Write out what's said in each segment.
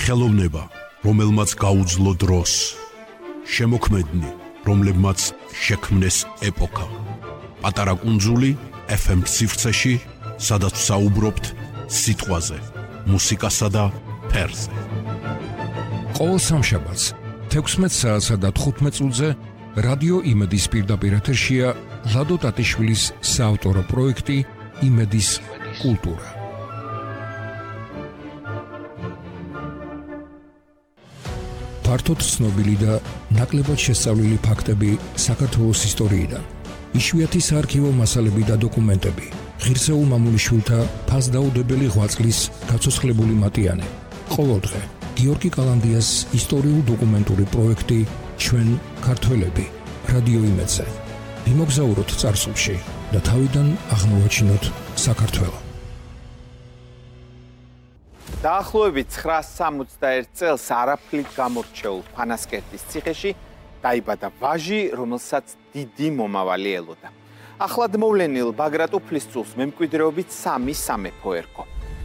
ხელოვნება, რომელმაც გაუძლო დროს, შემოქმედნი, რომლებმაც შექმნეს ეპოქა. პატარა კუნძული FM სივრცეში, სადაც საუბრობთ სიტყვაზე, მუსიკასა და ფერზე. ყოველ სამშაბათს 16 საათსა და 15 წუთზე რადიო იმედის პირდაპირ ეთერშია ლადო ტატიშვილის საავტორო პროექტი იმედის კულტურა. ფართოდ ცნობილი და ნაკლებად შესწავლილი ფაქტები საქართველოს ისტორიიდან. იშვიათი საარქივო მასალები და დოკუმენტები. ღირსეულ მამულიშვილთა ფასდაუდებელი ღვაწლის გაცოცხლებული მატიანე. ყოველდღე გიორგი კალანდიას ისტორიულ-დოკუმენტური პროექტი ჩვენ ქართველები რადიო იმედზე. ვიმოგზაუროთ წარსულში და თავიდან აღმოვაჩინოთ საქართველო. დაახლოებით 961 წელს არაფრით გამორჩეულ ფანასკერტის ციხეში დაიბადა ვაჟი, რომელსაც დიდი მომავალი ელოდა. ახლად მოვლენილ ბაგრატ უფლისწულს მემკვიდრეობით 3 სამეფო ერგო.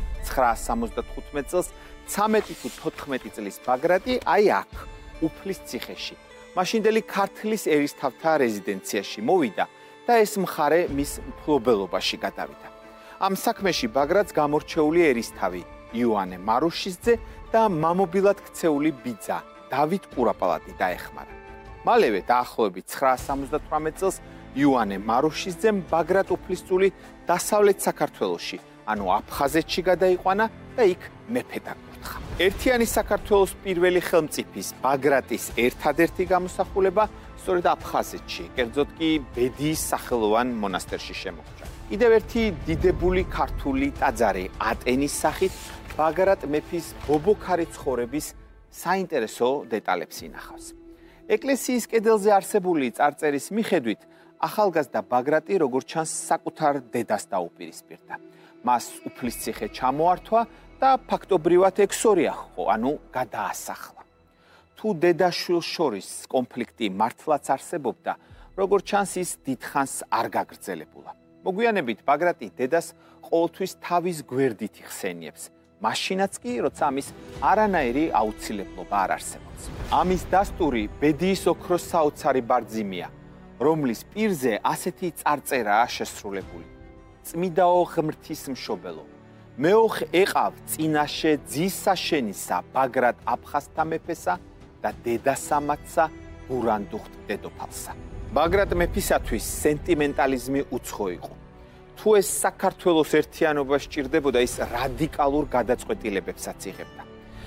975 წელს 13 თუ 14 წლის ბაგრატი აი აქ, უფლის ციხეში, მაშინდელი ქართლის ერისთავთა რეზიდენციაში მოვიდა და ეს მხარე მის მფლობელობაში გადავიდა. ამ საქმეში ბაგრატს გამორჩეული ერისთავი იოანე მარუშიზძე და მამობილად ქცეული ბიძა დავით კურაპალატი დაეხმარა. მალევე დაახლოებით 978 წელს იოანე მარუშიზძემ ბაგრატ უფლისწული დასავლეთ საქართველოში, ანუ აფხაზეთში გადაიყვანა და იქ მეფე დაკურთხა. ერთიანი საქართველოს პირველი ხელმწიფის ბაგრატის ერთადერთი გამოსახულება სწორედ აფხაზეთში, კერძოდ კი ბედიის სახელოვან მონასტერში შემოგვჭრა. კიდევ ერთი დიდებული ქართული ტაძარი ატენის სახით ბაგრატ მეფის ბობოქარი ცხოვრების საინტერესო დეტალებს ინახავს. ეკლესიის კედელზე არსებული წარწერის მიხედვით ახალგაზრდა ბაგრატი როგორც ჩანს საკუთარ დედას დაუპირისპირდა. მას უფლისციხე ჩამოართვა და ფაქტობრივად ექსორი აჰყო, ანუ გადაასახლა. თუ დედა-შვილს შორის კონფლიქტი მართლაც არსებობდა, როგორც ჩანს ის დიდხანს არ გაგრძელებულა. მოგვიანებით ბაგრატი დედას ყოველთვის თავის გვერდით იხსენიებს, მაშინაც კი, როცა ამის არანაირი აუცილებლობა არ არსებობს. ამის დასტური ბედიის ოქროს საოცარი ბარძიმია, რომლის პირზე ასეთი წარწერაა შესრულებული. წმიდაო ღმრთის მშობელო, მეოხ ეყავ წინაშე ძისა შენისა ბაგრატ აფხაზთა მეფესა და დედასამაცსა ბურანდუხტ დედოფალსა. ბაგრატ მეფისათვის სენტიმენტალიზმი უცხო იყო. თუ ეს საქართველოს ერთიანობა სჭირდებოდა, ის რადიკალურ გადაწყვეტილებებსაც იღებდა.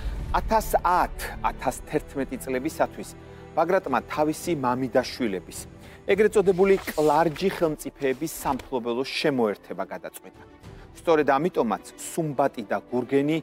1010-1011 წლებისათვის ბაგრატმა თავისი მამიდაშვილების, ეგრეთ წოდებული კლარჯი ხელმწიფეების სამფლობელოს შემოერთება გადაწყვეტა. სწორედ ამიტომაც სუმბატი და გურგენი